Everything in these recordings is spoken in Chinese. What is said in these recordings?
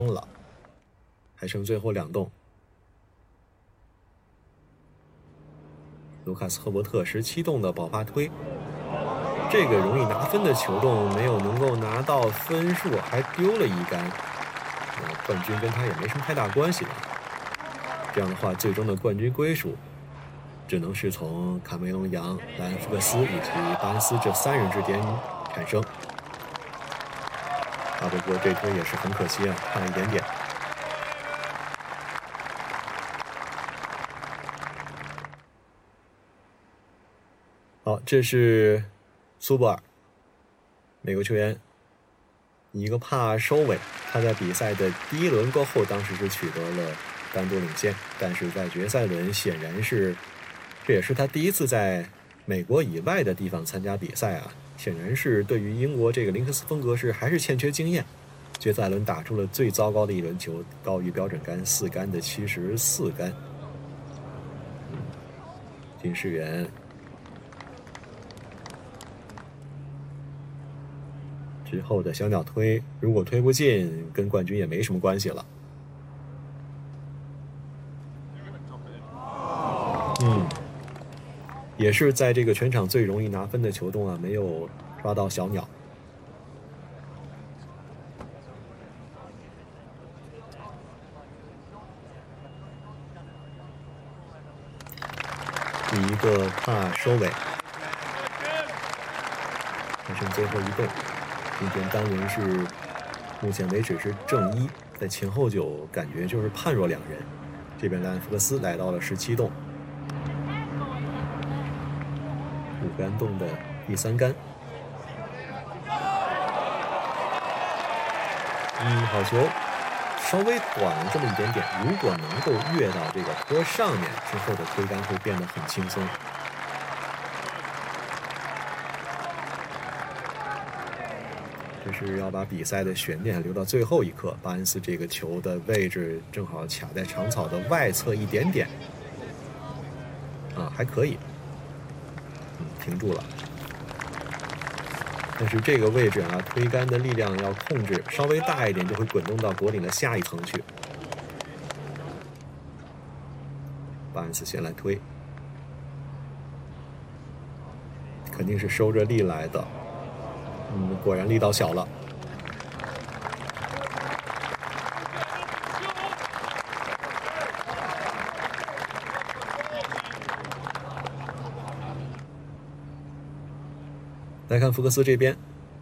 了，还剩最后2洞。卢卡斯·赫伯特17洞的宝帕推，这个容易拿分的球洞没有能够拿到分数，还丢了1杆。冠军跟他也没什么太大关系了。这样的话，最终的冠军归属只能是从卡梅隆·杨、莱恩·福克斯以及巴恩斯这3人之间产生。不过这推也是很可惜啊，差了一点点。好，这是苏泊尔，美国球员，以一个帕收尾。他在比赛的第1轮过后，当时是取得了单独领先，但是在决赛轮显然是，这也是他第1次在美国以外的地方参加比赛啊，显然是对于英国这个林克斯风格是还是欠缺经验。决赛轮打出了最糟糕的1轮球，高于标准杆4杆的74杆。金世元之后的小鸟推，如果推不进，跟冠军也没什么关系了。也是在这个全场最容易拿分的球洞啊，没有抓到小鸟。一个帕收尾，还剩最后1洞。今天单轮是目前为止是正1，在前后9感觉就是判若两人。这边莱恩·福克斯来到了17洞，5杆洞的第3杆。好球，稍微短了这么一点点，如果能够越到这个坡上面，之后的推杆会变得很轻松。这是要把比赛的悬念留到最后一刻。巴恩斯这个球的位置正好卡在长草的外侧一点点，还可以，停住了。但是这个位置啊，推杆的力量要控制稍微大一点，就会滚动到果顶的下一层去。巴恩斯先来推，肯定是收着力来的。果然力道小了。来看福克斯这边，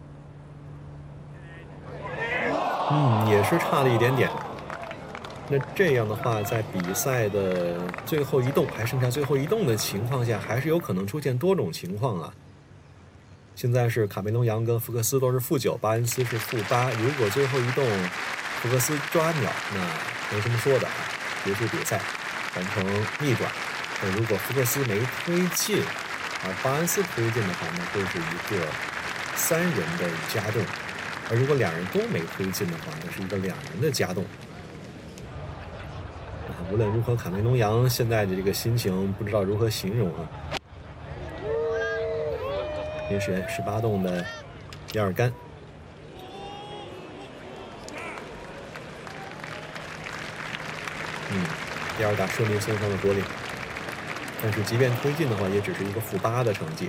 也是差了一点点。那这样的话，在比赛的最后1洞还剩下最后1洞的情况下，还是有可能出现多种情况啊。现在是卡梅隆·杨跟福克斯都是-9，巴恩斯是-8。如果最后1洞福克斯抓鸟，那没什么说的啊，结束比赛，完成逆转。如果福克斯没推进，而巴恩斯推进的话，那会是一个3人的加洞；而如果2人都没推进的话，那是一个2人的加洞。无论如何，卡梅隆·杨现在的这个心情不知道如何形容啊。金世元18洞的第2杆，第2打顺利送上了果岭，但是即便推进的话，也只是一个-8的成绩。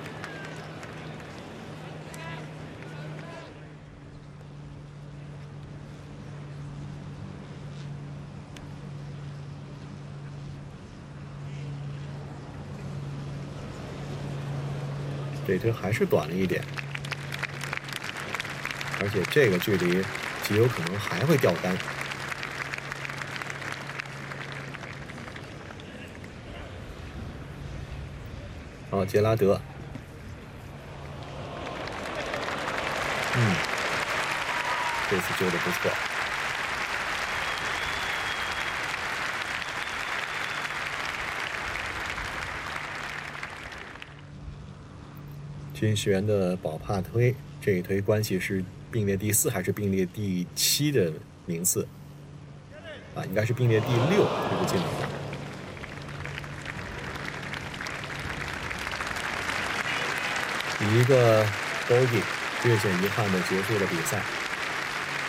这推还是短了一点，而且这个距离极有可能还会掉杆。好，杰拉德，这次救的不错。金世元的宝帕推，这一推关系是并列第4还是并列第7的名次？应该是并列第6，推不进的话。以一个 bogey 略显遗憾的结束了比赛。